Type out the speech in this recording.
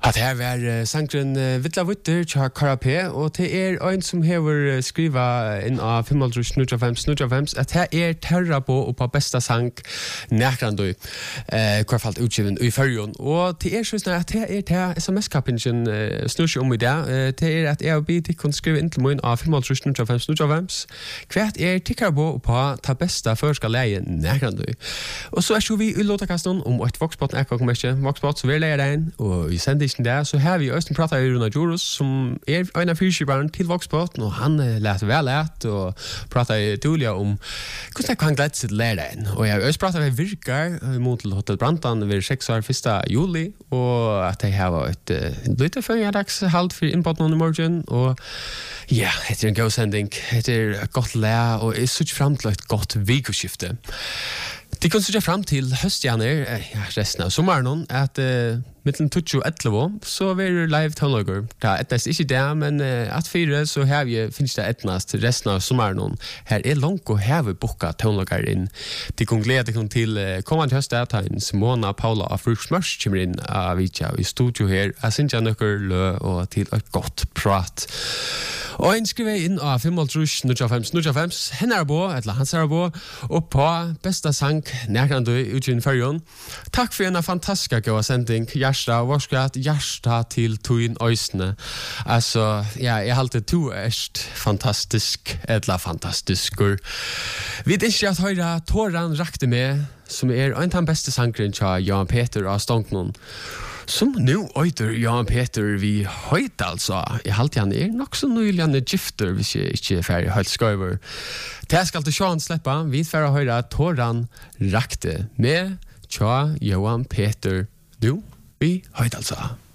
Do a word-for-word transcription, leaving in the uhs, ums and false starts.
At her var sangren Vittla Vutter tja Karapé, og til er ein som hever skriva inn av fem fem fem fem at her er terra på og på besta sang nekrandu eh, kvarfalt utgiven i fyrjon. Og til er sånn at her er til sms-kappingen eh, snur seg om i det, eh, til er at jeg og bi til kunne skrive inn til mun av fem fem fem fem hvert er tikkar på og på ta besta førska leie nekrandu. Og så er så vi i låtakaston om et vokspott ekvakommerkje, vokspott så vi leier deg og vi sender ikke det, så har vi Østen pratar i Runa Djurus, som er en av fyrskiparen til Vokspott, og han lät vel lät og pratar i Tulia om hvordan det kan glede seg til lære den. Og jeg har Østen pratar vi virkar mot til Hotel Brantan ved seks år første juli, og at jeg har et uh, lite førjadags halt for innpått noen i morgen, og ja, etter en god sending, etter et godt læ, og jeg synes frem til et godt vikoskifte. De kan sitte frem til høstjaner, ja, resten av sommeren, at uh, mittlen tjugo og elleve, så er det live tonlager. Det er etnast ikke det, men uh, at fire, så har vi finnes det etnast resten av sommeren. Her er langt og her vi bokka tonlager inn. De kan glede deg til uh, kommende høstet, ta en Simona, Paula og Frukt Smørs kommer inn av Vitja i studio her. Jeg synes jeg nøkker lø og til et godt prat. Og en skriver inn av fem fem fem henne er på, eller hans er på, og på besta sang nærkrandu utgjen fyrjon. Takk for en fantastisk god sending, Gjersta, og varskatt Gjersta til Tuin Øysene. Altså, ja, jeg halte to erst fantastisk, eller fantastiskur. Vi vet ikke at høyra Tåran rakte med, som er en av den beste sangren til Jan Peter av Stonknon. Som nu øyder Jan Peter vi høyt altså. Jeg halte han er nok så nøylig han er gifter hvis jeg ikke er ferdig høyt skøyver. Det skal til sjåen slippe. Vi får høre Tåran rakte med Tja Johan Peter. Nu vi høyt altså.